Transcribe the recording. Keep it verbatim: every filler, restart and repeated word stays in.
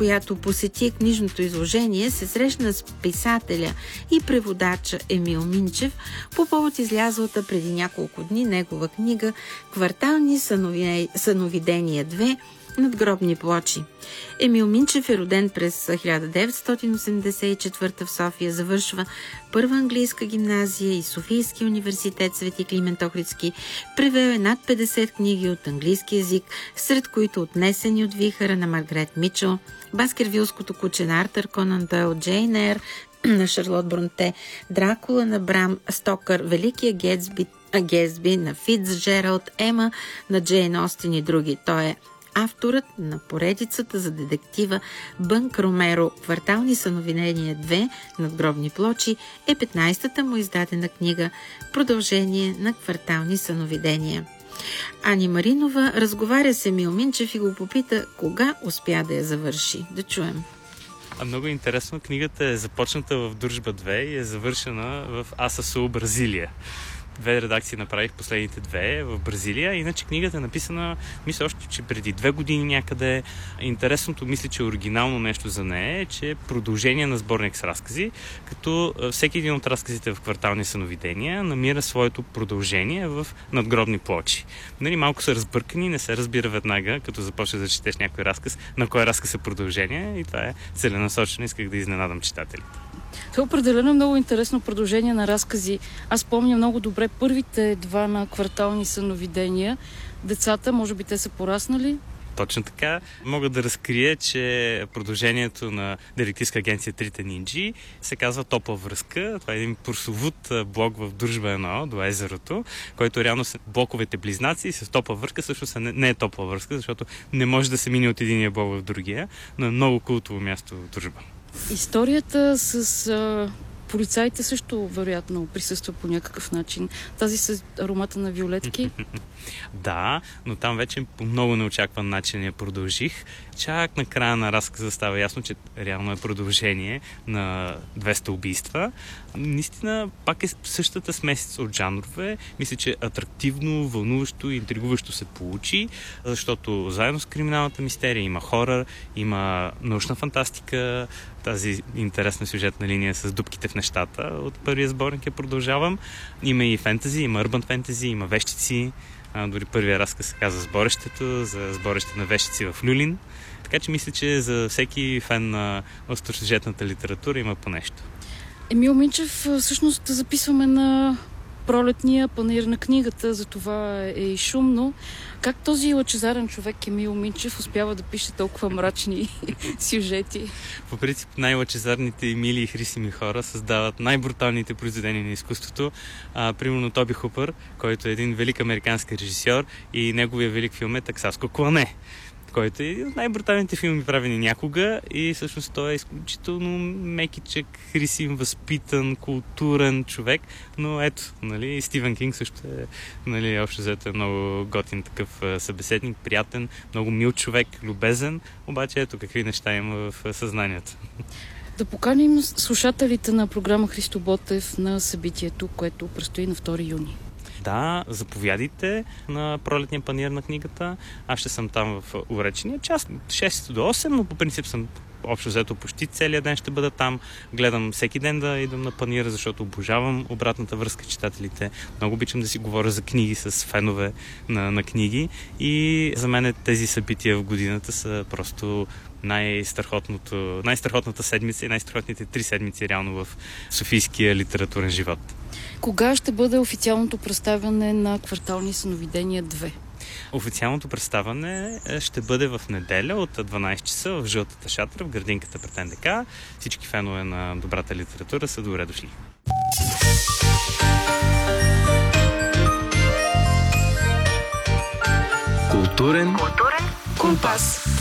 която посети книжното изложение, се срещна с писателя и преводача Емил Минчев по повод излязлата преди няколко дни негова книга «Квартални съновидения две. Надгробни плочи». Емил Минчев е роден през хиляда деветстотин осемдесет и четвърта в София, завършва Първа английска гимназия и Софийски университет Свети Климент Охридски. Превел е над петдесет книги от английски език, сред които Отнесени от вихъра на Маргарет Мичъл, Баскервилското куче на Артър Конан Дойл, Джейн Ейр на Шарлот Бронте, Дракула на Брам Стокър, Великия Гетсби, Гетсби на Фицджералд, Ема на Джейн Остин и други. Той е авторът на поредицата за детектива Бънк Ромеро «Квартални съновидения две. Надгробни плочи» е петнайсетата му издадена книга, продължение на «Квартални съновидения». Ани Маринова разговаря с Емил Минчев и го попита кога успя да я завърши. Да чуем. А много интересно, книгата е започната в Дружба две и е завършена в АССУ Бразилия. Две редакции направих, последните две в Бразилия. Иначе книгата е написана, мисля още, че преди две години някъде. Интересното, мисля, че оригинално нещо за нея е, че е продължение на сборник с разкази, като всеки един от разказите в Квартални съновидения намира своето продължение в Надгробни плочи. Нали, малко са разбъркани, не се разбира веднага, като започнеш да четеш някой разказ, на кой разказ е продължение, и това е целенасочено, исках да изненадам читателите. Това е определено много интересно продължение на разкази. Аз помня много добре първите два на Квартални съновидения. Децата, може би те са пораснали? Точно така. Мога да разкрия, че продължението на детективска агенция Трите нинджи се казва Топла връзка. Това е един прословут блок в Дружба едно до езерото, който реално са блоковете близнаци и с топла връзка всъщност не е топла връзка, защото не може да се мине от единия блок в другия, но е много култово място в Дружба. Историята с а, полицаите също вероятно присъства по някакъв начин. Тази с аромата на виолетки. Да, но там вече по много неочакван начин я продължих. Чак на края на разказа става ясно, че реално е продължение на двеста убийства. Наистина пак е същата смесица от жанрове. Мисля, че атрактивно, вълнуващо и интригуващо се получи, защото заедно с криминалната мистерия има хорър, има научна фантастика, тази интересна сюжетна линия с дупките в нещата. От първия сборник я продължавам. Има и фентези, има урбан фентези, има вещици. А, дори първия разказ се казва Сборещето, за сбореще на вещици в Люлин. Така че мисля, че за всеки фен на остросюжетната литература има по нещо. Емил Минчев, всъщност записваме на пролетния панаир на книгата, за това е и шумно. Как този лъчезарен човек Емил Минчев успява да пише толкова мрачни сюжети? По принцип най-лъчезарните и мили и хрисими хора създават най-бруталните произведения на изкуството. А, примерно Тоби Хупър, който е един велик американски режисьор, и неговия велик филм е Таксаско клане, който е един от най-бруталните филми, правени някога, и всъщност той е изключително мекичък, хрисим, възпитан, културен човек, но ето, нали, Стивен Кинг също е, нали, общо взето е много готин такъв събеседник, приятен, много мил човек, любезен, обаче ето какви неща има в съзнанието. Да поканим слушателите на програма Христо Ботев на събитието, което предстои на втори юни. Да, заповядайте на пролетния панаир на книгата. Аз ще съм там в уречения час, шест до осем, но по принцип съм общо взето почти целият ден ще бъда там. Гледам всеки ден да идвам на панаира, защото обожавам обратната връзка с читателите. Много обичам да си говоря за книги с фенове на, на книги, и за мен тези събития в годината са просто най-страхотното, най-страхотната седмица и най-страхотните три седмици реално в софийския литературен живот. Кога ще бъде официалното представяне на Квартални съновидения две? Официалното представяне ще бъде в неделя от дванайсет часа в Жълтата шатра в градинката пред Н Д К. Всички фенове на добрата литература са добре дошли. Културен, Културен компас.